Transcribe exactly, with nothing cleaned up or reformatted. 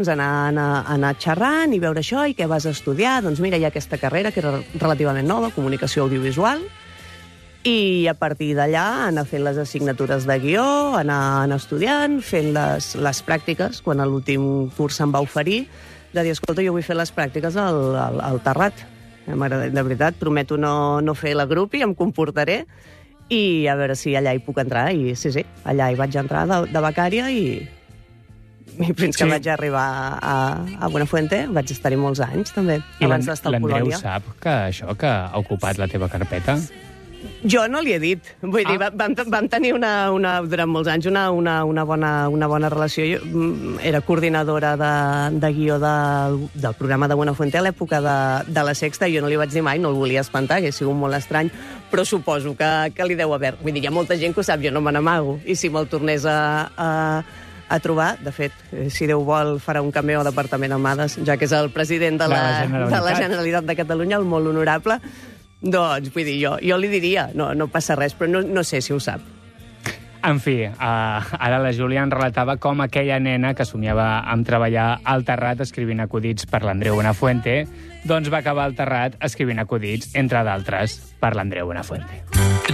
anar, anar, anar xerrant i veure això i què vas estudiar. Doncs mira, hi ha aquesta carrera que era relativament nova, comunicació audiovisual, i a partir d'allà anar fent les assignatures de guió, anar, anar estudiant, fent les, les pràctiques, quan a l'últim curs se'm va oferir, de dir, escolta, jo vull fer les pràctiques al, al, al Terrat. De veritat, prometo no, no fer la grup i em comportaré, i a veure si allà hi puc entrar. I sí, sí, allà hi vaig entrar de, de becària i, i fins que sí. vaig arribar a, a Buenafuente vaig estar-hi molts anys, també, I abans d'estar a Polònia. I l'Andreu sap que això que ha ocupat la teva carpeta? Jo no li he dit. Vull ah. dir, vam, vam tenir una, una, durant molts anys una, una, una, bona, una bona relació. Jo era coordinadora de, de guió de, del programa de Buenafuente a l'època de, de la Sexta. Jo no li vaig dir mai, no el volia espantar, que ha sigut molt estrany, però suposo que, que li deu haver. Vull dir, hi ha molta gent que ho sap, jo no me n'amago. I si me'l tornés a, a, a trobar, de fet, si Déu vol, farà un cameo al Departament Amades, ja que és el president de la, de la, de la Generalitat de Catalunya, el molt honorable. Doncs, vull dir, jo, jo li diria, no, no passa res, però no, no sé si ho sap. En fi, uh, ara la Júlia ens relatava com aquella nena que somiava amb treballar al Terrat escrivint acudits per l'Andreu Buenafuente, doncs va acabar al Terrat escrivint acudits, entre d'altres, per l'Andreu Buenafuente.